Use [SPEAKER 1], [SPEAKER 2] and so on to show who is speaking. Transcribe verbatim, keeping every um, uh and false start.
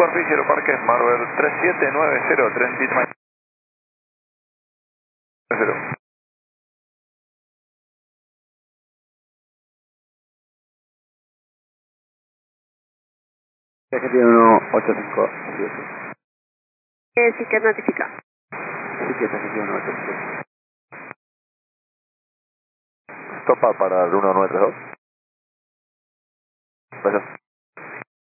[SPEAKER 1] Superficie Aeroparque Marver tres siete nueve cero, Transit cero.
[SPEAKER 2] G T uno ocho cinco siete.
[SPEAKER 3] Eh, sí que notifica.
[SPEAKER 2] Sí que es G T uno ocho cinco siete.
[SPEAKER 1] Stopa para el uno nueve tres dos. Gracias.